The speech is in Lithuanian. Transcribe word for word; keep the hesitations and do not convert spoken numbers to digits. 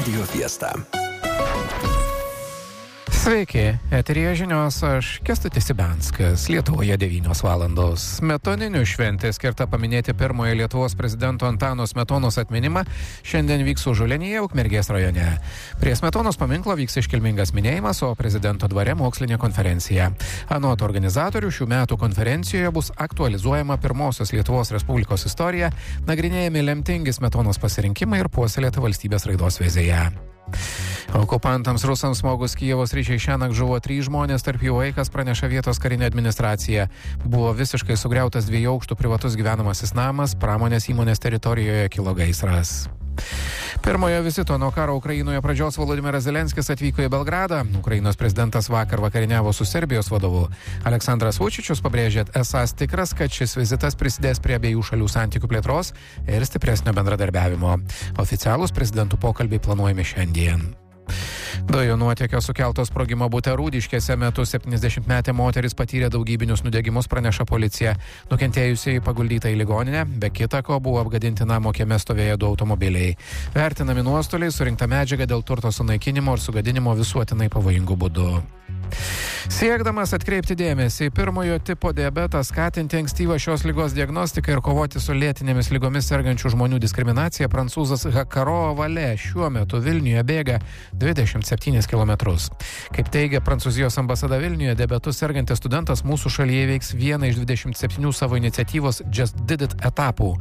Radio Fiesta. Sveiki, eteryje žinios, aš Kęstutis Ibianskas, Lietuvoje devynios valandos. Smetoninių šventė skirta paminėti pirmojo Lietuvos prezidento Antano Smetonos atminimą šiandien vyks Užulinyje, Ukmergės rajone. Prie Smetonos paminklo vyks iškilmingas minėjimas, o prezidento dvare mokslinė konferencija. Anot organizatorių, šių metų konferencijoje bus aktualizuojama pirmosios Lietuvos Respublikos istorija, nagrinėjami lemtingi Smetonos pasirinkimai ir puoselėta valstybės raidos vizija. Okupantams rusams smogus Kijevo sričiai šiąnakt žuvo trys žmonės, tarp jų vaikas, praneša vietos karinė administracija. Buvo visiškai sugriautas dviejų aukštų privatus gyvenamasis namas, pramonės įmonės teritorijoje kilo gaisras. Pirmojo vizito nuo karo Ukrainoje pradžios Volodymyras Zelenskis atvyko į Belgradą. Ukrainos prezidentas vakar vakarieniavo su Serbijos vadovu. Aleksandras Vučičius pabrėžė esąs tikras, kad šis vizitas prisidės prie abiejų šalių santykių plėtros ir stipresnio bendradarbiavimo. Oficialūs prezidentų pokalbiai planuojami šiandien. Dujų nuotėkio sukelto sprogimo bute Rūdiškėse metu septyniasdešimtmetė moteris patyrė daugybinius nudegimus, praneša policija. Nukentėjusieji paguldyta į ligoninę, be kita ko buvo apgadinti namo kieme stovėję du automobiliai. Vertinami nuostoliai, surinkta medžiaga dėl turto sunaikinimo ir sugadinimo visuotinai pavojingų būdų. Siekdamas atkreipti dėmesį į pirmojo tipo diabetą, skatinti ankstyvą šios ligos diagnostiką ir kovoti su lėtinėmis ligomis sergančių žmonių diskriminacija, prancūzas Hakaro Valė šiuo metu Vilniuje bėga dvidešimt septynis kilometrus. Kaip teigia Prancūzijos ambasada Vilniuje, diabetu sergantis studentas mūsų šalyje veiks vieną iš dvidešimt septynių savo iniciatyvos Just Did It etapų.